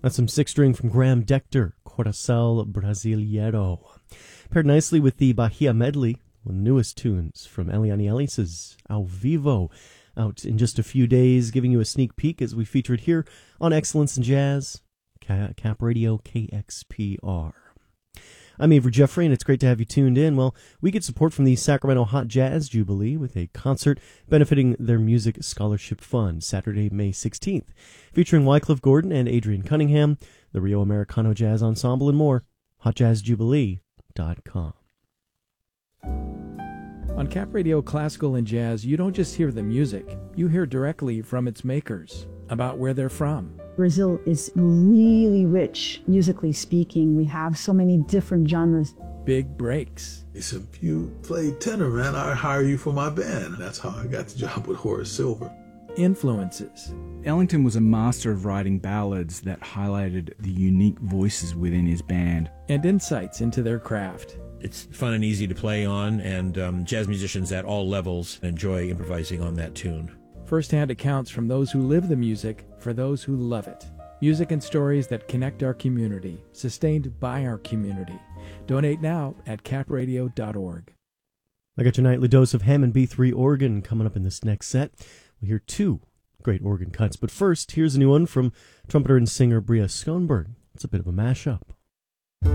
That's some six-string from Graham Decter, Coração Brasileiro. Paired nicely with the Bahia medley, one of the newest tunes from Eliane Ellis's Ao Vivo, out in just a few days, giving you a sneak peek as we feature it here on Excellence in Jazz, Cap Radio KXPR. I'm Avery Jeffrey, and it's great to have you tuned in. Well, we get support from the Sacramento Hot Jazz Jubilee with a concert benefiting their Music Scholarship Fund, Saturday, May 16th, featuring Wycliffe Gordon and Adrian Cunningham, the Rio Americano Jazz Ensemble, and more. HotJazzJubilee.com. On Cap Radio Classical and Jazz, you don't just hear the music, you hear directly from its makers, about where they're from. Brazil is really rich, musically speaking. We have so many different genres. Big breaks. He said, if you play tenor, man, I'd hire you for my band. That's how I got the job with Horace Silver. Influences. Ellington was a master of writing ballads that highlighted the unique voices within his band. And insights into their craft. It's fun and easy to play on, and jazz musicians at all levels enjoy improvising on that tune. First-hand accounts from those who live the music for those who love it. Music and stories that connect our community, sustained by our community. Donate now at capradio.org. I got your nightly dose of Hammond B3 organ coming up in this next set. We'll hear two great organ cuts, but first, here's a new one from trumpeter and singer Bria Schoenberg. It's a bit of a mashup.